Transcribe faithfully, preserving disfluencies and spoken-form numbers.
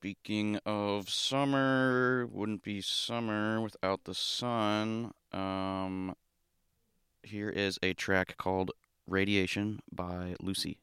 Speaking of summer, wouldn't be summer without the sun. Um, here is a track called Radiation by Lucy.